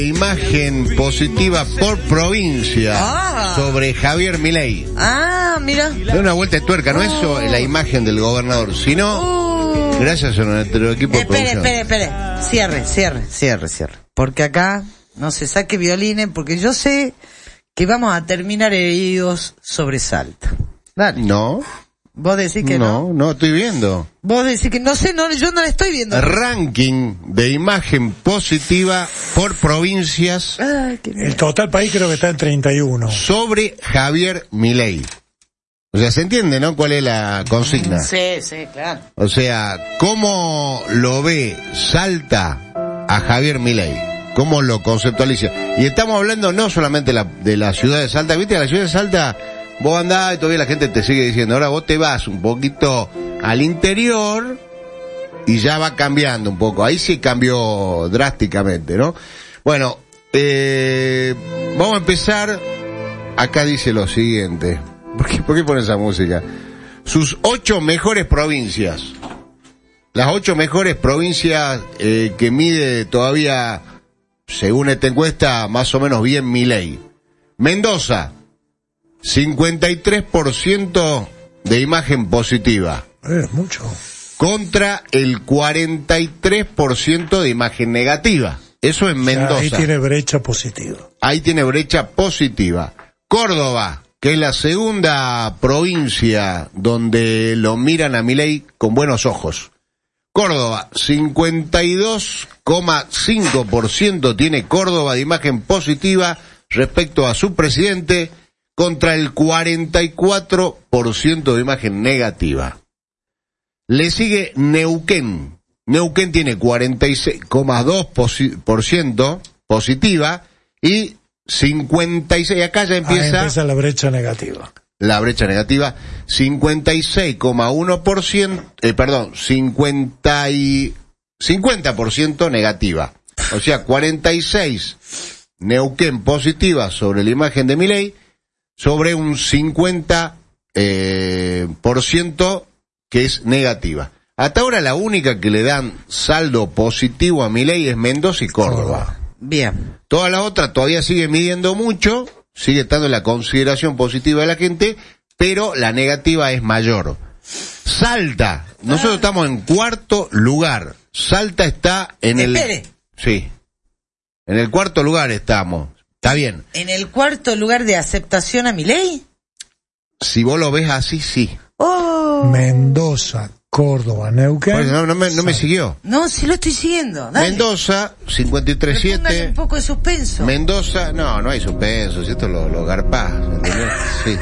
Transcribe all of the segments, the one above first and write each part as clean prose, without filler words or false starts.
Imagen positiva por provincia sobre Javier Milei. Mira. Da una vuelta de tuerca, no es la imagen del gobernador, sino gracias a nuestro equipo de producción. Espere. Cierre. Porque acá no se saque violines, porque yo sé que vamos a terminar heridos sobre Salta. Dale. No. Vos decís que no. No, estoy viendo. Vos decís que no sé, yo no le estoy viendo. Ranking de imagen positiva por provincias. El total país creo que está en 31. Sobre Javier Milei. O sea, se entiende, ¿no? ¿Cuál es la consigna? Sí, claro. O sea, ¿cómo lo ve Salta a Javier Milei? ¿Cómo lo conceptualiza? Y estamos hablando no solamente de la ciudad de Salta. ¿Viste? La ciudad de Salta, vos andás y todavía la gente te sigue diciendo, ahora vos te vas un poquito al interior y ya va cambiando un poco. Ahí sí cambió drásticamente, ¿no? Bueno, vamos a empezar. Acá dice lo siguiente. ¿Por qué pone esa música? Sus 8 mejores provincias. Las 8 mejores provincias que mide todavía, según esta encuesta, más o menos bien Milei. Mendoza, 53% de imagen positiva. Mucho. Contra el 43% de imagen negativa. Eso en Mendoza. Ahí tiene brecha positiva. Córdoba, que es la segunda provincia donde lo miran a Milei con buenos ojos. Córdoba, 52,5% tiene Córdoba de imagen positiva respecto a su presidente, contra el 44% de imagen negativa. Le sigue Neuquén. Neuquén tiene 46,2% positiva y 56, acá ya empieza la brecha negativa. 50% negativa. O sea, 46 Neuquén positiva sobre la imagen de Milei, sobre un 50% que es negativa. Hasta ahora la única que le dan saldo positivo a Milei es Mendoza y Córdoba. Bien. Toda la otra todavía sigue midiendo mucho, sigue estando en la consideración positiva de la gente, pero la negativa es mayor. Salta, nosotros estamos en 4º lugar. Salta está en Sí. En el 4º lugar estamos. Está bien. ¿En el 4º lugar de aceptación a Milei? Si vos lo ves así, sí. Mendoza, Córdoba, Neuquén. Pues no me siguió. No, sí lo estoy siguiendo. Dale. Mendoza, 53.7. Póngale un poco de suspenso. Mendoza, no hay suspenso, si esto lo garpás, ¿entendés? Sí.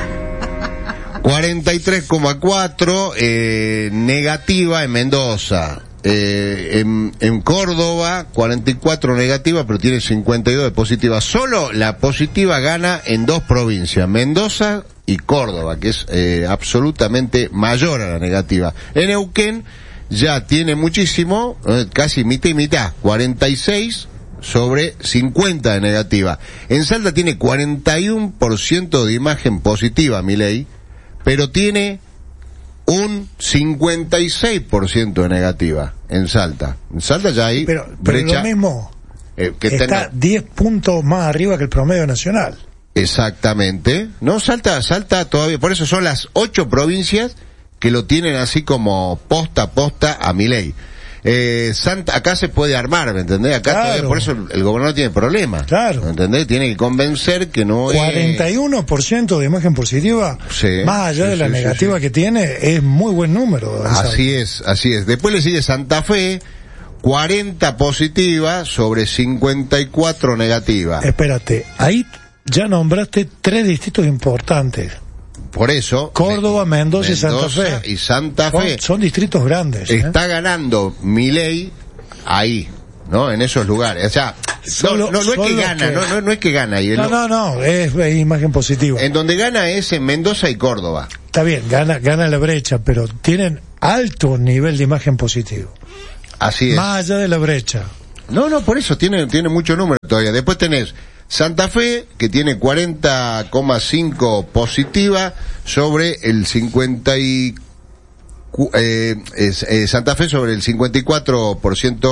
43,4 negativa en Mendoza. En Córdoba, 44 negativa, pero tiene 52 de positiva. Solo la positiva gana en 2 provincias, Mendoza y Córdoba, que es absolutamente mayor a la negativa. En Neuquén ya tiene muchísimo, casi mitad y mitad, 46 sobre 50 de negativa. En Salta tiene 41% de imagen positiva, Milei, pero tiene un 56% de negativa en Salta. En Salta ya hay brecha. Lo mismo, que está 10 puntos más arriba que el promedio nacional. Exactamente. No, Salta todavía, por eso son las 8 provincias que lo tienen así como posta a posta a Milei. Acá se puede armar, ¿me entendés? Acá todavía, por eso el gobernador tiene problemas. Claro. ¿Me entendés? Tiene que convencer que no 41% de imagen positiva, más allá de la negativa que tiene, es muy buen número. Así es. Después le sigue Santa Fe, 40 positiva sobre 54 negativa. Espérate, ahí ya nombraste 3 distritos importantes. Por eso Córdoba, Mendoza y Santa Fe. Son distritos grandes. Está ganando Milei ahí, ¿no? En esos lugares. O sea, no es que gana, no es que gana. No, es imagen positiva. En donde gana es en Mendoza y Córdoba. Está bien, gana la brecha, pero tienen alto nivel de imagen positivo. Así es. Más allá de la brecha. No, por eso tiene mucho número todavía. Después tenés Santa Fe, que tiene 40,5 positiva sobre el 50 y Santa Fe sobre el 54%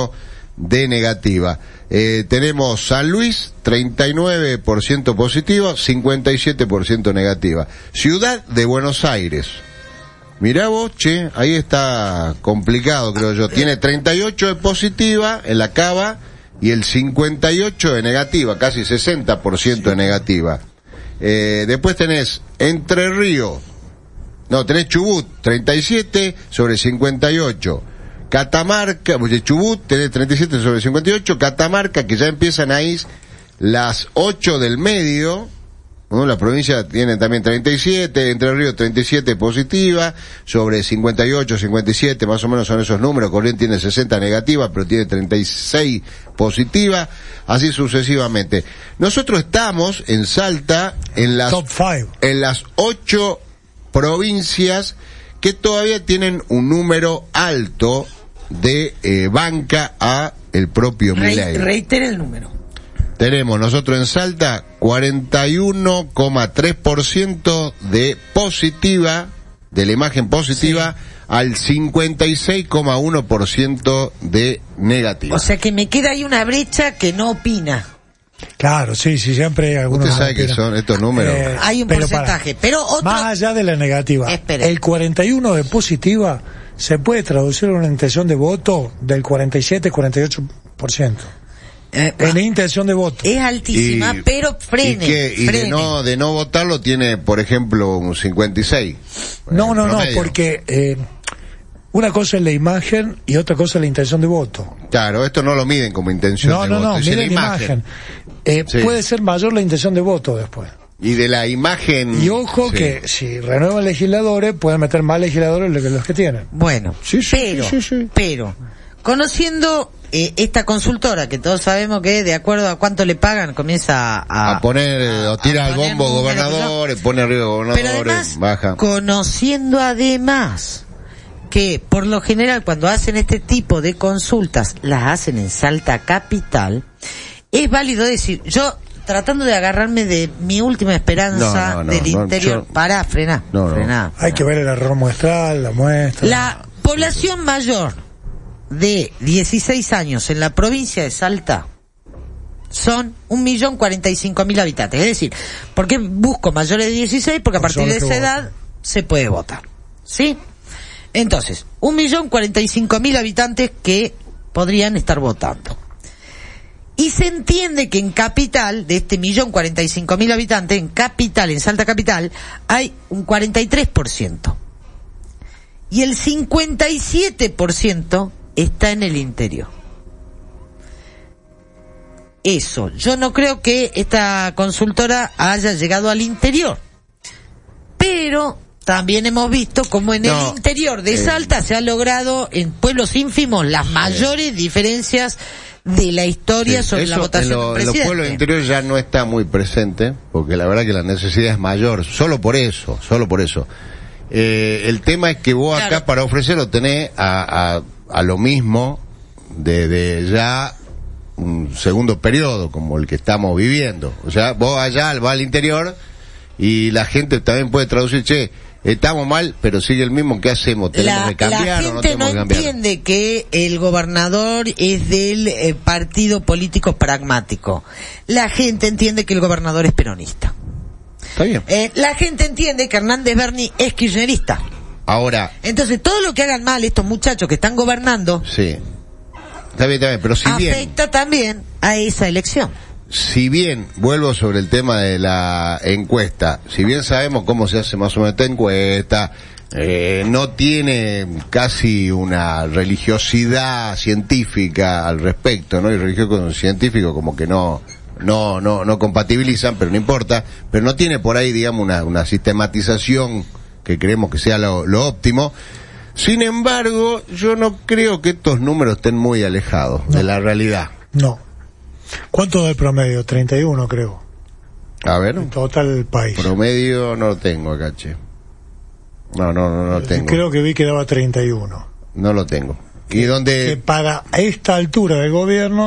de negativa. Tenemos San Luis, 39% positiva, 57% negativa. Ciudad de Buenos Aires. Mirá vos, che, ahí está complicado, creo yo. Tiene 38 de positiva en la Cava y el 58 de negativa, casi 60% de negativa. Después tenés Entre Ríos, tenés Chubut, 37 sobre 58. Catamarca, Chubut, tenés 37 sobre 58. Catamarca, que ya empiezan ahí las 8 del medio, ¿no? La provincia tiene también 37, Entre Ríos 37 positiva, sobre 58, 57, más o menos son esos números. Corrientes tiene 60 negativa, pero tiene 36 positiva, así sucesivamente. Nosotros estamos en Salta en las Top 5. En las 8 provincias que todavía tienen un número alto de banca a el propio Milei. Reitera el número. Tenemos nosotros en Salta 41,3% de positiva, de la imagen positiva, sí, al 56,1% de negativa. O sea que me queda ahí una brecha que no opina. Claro, sí, siempre hay algunos. Usted sabe que son estos números. Hay un porcentaje, pero otro. Más allá de la negativa, espere, el 41 de positiva se puede traducir en una intención de voto del 47-48%. En intención de voto. Es altísima, pero frene. Y de no votarlo tiene, por ejemplo, un 56. No, porque una cosa es la imagen y otra cosa es la intención de voto. Claro, esto no lo miden como intención de voto. No, miren la imagen. Sí. Puede ser mayor la intención de voto después. Y de la imagen. Y ojo, sí, que si renuevan legisladores, pueden meter más legisladores que los que tienen. Bueno, pero, conociendo esta consultora, que todos sabemos que de acuerdo a cuánto le pagan, comienza a poner, o tira al bombo gobernadores, pone arriba gobernadores, pero además, baja. Conociendo además que por lo general cuando hacen este tipo de consultas, las hacen en Salta Capital, es válido decir, yo tratando de agarrarme de mi última esperanza del interior, frená. Hay que ver el error muestral, la muestra. La población mayor de 16 años en la provincia de Salta son 1.045.000 habitantes. Es decir, ¿por qué busco mayores de 16? Porque a partir de esa edad se puede votar. ¿Sí? Entonces, 1.045.000 habitantes que podrían estar votando. Y se entiende que en capital, de este 1.045.000 habitantes, en capital, en Salta Capital, hay un 43%. Y el 57% está en el interior. Eso, yo no creo que esta consultora haya llegado al interior. Pero también hemos visto cómo en el interior de Salta se ha logrado en pueblos ínfimos las mayores diferencias de la historia sobre la votación del presidente. En los pueblos interiores ya no está muy presente, porque la verdad que la necesidad es mayor, solo por eso. El tema es que vos acá para ofrecerlo tenés a lo mismo de ya un segundo periodo como el que estamos viviendo. O sea, vos allá vas al interior y la gente también puede traducir, estamos mal, pero sigue el mismo, ¿qué hacemos? ¿Tenemos que cambiar o no tenemos que cambiar? La gente no entiende que el gobernador es del partido político pragmático. La gente entiende que el gobernador es peronista. Está bien. La gente entiende que Hernández Berni es kirchnerista. Ahora. Entonces, todo lo que hagan mal estos muchachos que están gobernando. Sí. Está bien, pero si bien. Afecta también a esa elección. Si bien, vuelvo sobre el tema de la encuesta, si bien sabemos cómo se hace más o menos esta encuesta, no tiene casi una religiosidad científica al respecto, ¿no? Y religioso científico como que no compatibilizan, pero no importa, pero no tiene por ahí, digamos, una sistematización que creemos que sea lo óptimo. Sin embargo, yo no creo que estos números estén muy alejados de la realidad. No. ¿Cuánto del promedio? 31, creo. A ver. En total el país. Promedio no lo tengo acá, che. No tengo. Creo que vi que daba 31. No lo tengo. ¿Y dónde? Que para esta altura del gobierno,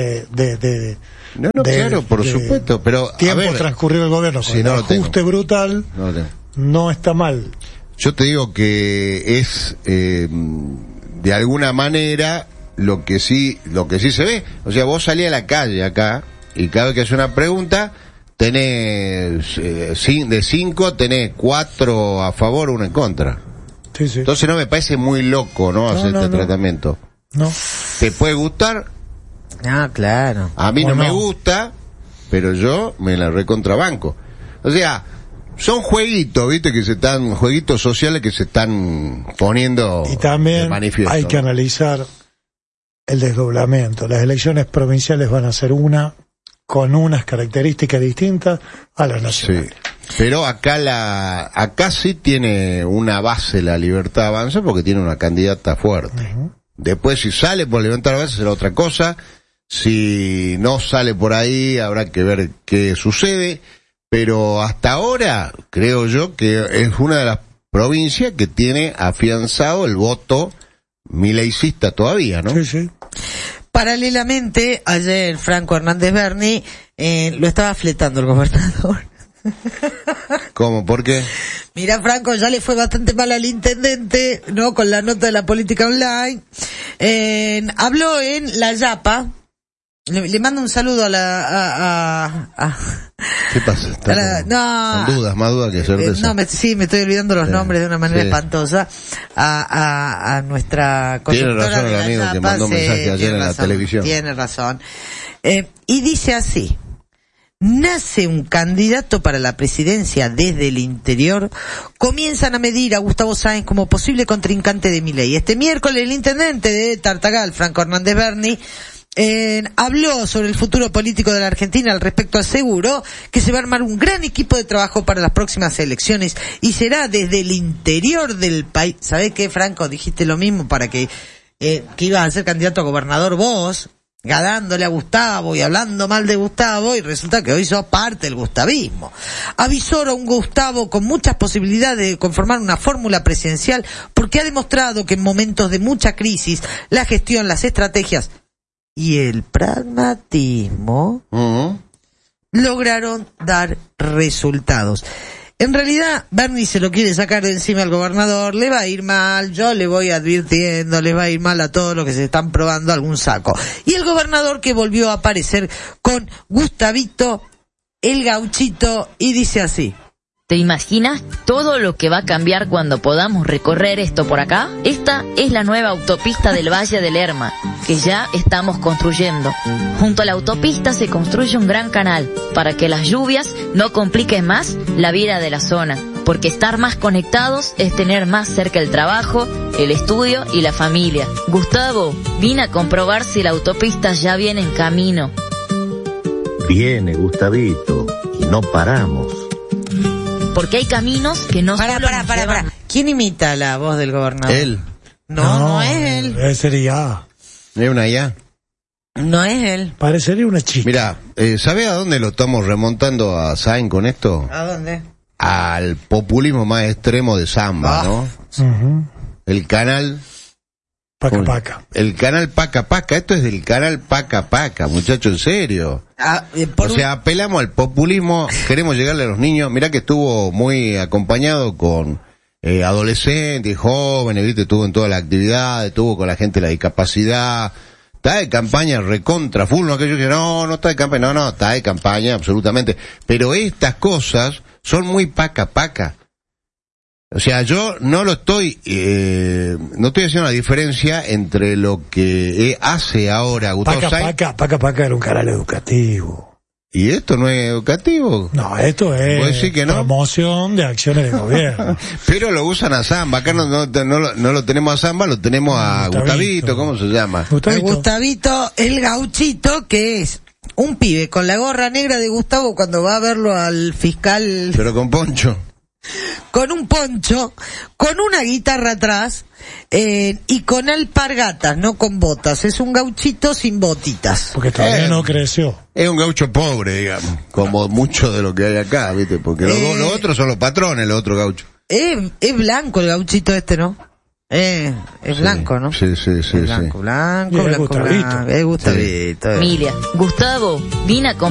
claro, por supuesto, pero tiempo transcurrido el gobierno con el ajuste brutal, no está mal. Yo te digo que es de alguna manera lo que sí se ve. O sea, vos salís a la calle acá, y cada vez que haces una pregunta, tenés, de 5, tenés 4 a favor, 1 en contra. Sí, sí. Entonces no me parece muy loco, ¿no? Hacer este tratamiento. No. ¿Te puede gustar? Ah, claro. A mí no me gusta, pero yo me la recontrabanco. O sea, son jueguitos, ¿viste? Jueguitos sociales que se están poniendo y también de manifiesto. Hay que analizar el desdoblamiento. Las elecciones provinciales van a ser con unas características distintas a las nacionales. Sí. Pero acá sí tiene una base la Libertad Avanza porque tiene una candidata fuerte. Uh-huh. Después si sale por levantar la base será otra cosa. Si no sale por ahí habrá que ver qué sucede. Pero hasta ahora creo yo que es una de las provincias que tiene afianzado el voto mileicista todavía, ¿no? Sí, sí. Paralelamente, ayer Franco Hernández Berni lo estaba fletando el gobernador. ¿Cómo? ¿Por qué? Mira, Franco, ya le fue bastante mal al intendente, ¿no? Con la nota de la política online. Habló en La Yapa. Le mando un saludo a ¿Qué pasa? Con dudas, más dudas que certeza. Me estoy olvidando los nombres de una manera espantosa. A nuestra conductora. Tiene razón el amigo que mandó un mensaje ayer en la televisión. Tiene razón. Y dice así: nace un candidato para la presidencia desde el interior, comienzan a medir a Gustavo Sáenz como posible contrincante de Milei. Este miércoles el intendente de Tartagal, Franco Hernández Berni, habló sobre el futuro político de la Argentina. Al respecto aseguró que se va a armar un gran equipo de trabajo para las próximas elecciones y será desde el interior del país. ¿Sabés qué, Franco? Dijiste lo mismo para que ibas a ser candidato a gobernador vos, ganándole a Gustavo y hablando mal de Gustavo, y resulta que hoy sos parte del gustavismo. Avisora un Gustavo con muchas posibilidades de conformar una fórmula presidencial porque ha demostrado que en momentos de mucha crisis la gestión, las estrategias y el pragmatismo lograron dar resultados. En realidad, Berni se lo quiere sacar de encima al gobernador, le va a ir mal, yo le voy advirtiendo, les va a ir mal a todos los que se están probando algún saco. Y el gobernador que volvió a aparecer con Gustavito, el gauchito, y dice así: ¿te imaginas todo lo que va a cambiar cuando podamos recorrer esto por acá? Esta es la nueva autopista del Valle del Lerma, que ya estamos construyendo. Junto a la autopista se construye un gran canal, para que las lluvias no compliquen más la vida de la zona, porque estar más conectados es tener más cerca el trabajo, el estudio y la familia. Gustavo, vine a comprobar si la autopista ya viene en camino. Viene, Gustavito, y no paramos. Porque hay caminos que no Para. ¿Quién imita la voz del gobernador? Él. No es él. Sería. ¿Es una ya? No es él. Parecería una chica. Mira, ¿sabe a dónde lo estamos remontando a Sáenz con esto? ¿A dónde? Al populismo más extremo de Zamba, ¿no? Uh-huh. El canal Paca Paca. El canal Paca Paca. Esto es del canal Paca Paca, muchacho, en serio. O sea, apelamos al populismo, queremos llegarle a los niños. Mirá que estuvo muy acompañado con adolescentes, jóvenes, ¿viste? Estuvo en toda la actividad, estuvo con la gente de la discapacidad. Está de campaña recontra full, no aquellos que no está de campaña, no, está de campaña absolutamente. Pero estas cosas son muy Paca Paca. O sea, yo no estoy haciendo la diferencia entre lo que hace ahora Gustavo Sáenz. Paca Paca era un canal educativo. ¿Y esto no es educativo? No, esto es que no? Promoción de acciones de gobierno. Pero lo usan a Zamba, acá no lo tenemos a Zamba, lo tenemos a Gustavito, ¿cómo se llama? Gustavito, el gauchito, que es un pibe con la gorra negra de Gustavo cuando va a verlo al fiscal. Pero con poncho. Con un poncho, con una guitarra atrás, y con alpargatas, no con botas. Es un gauchito sin botitas. Porque todavía no creció. Es un gaucho pobre, digamos, como mucho de lo que hay acá, ¿viste? Porque los otros son los patrones, los otros gauchos. Es blanco el gauchito este, ¿no? Es blanco, ¿no? Sí. Blanco. Es Gustavito. Es Gustavito. Emilia, Gustavo, vine a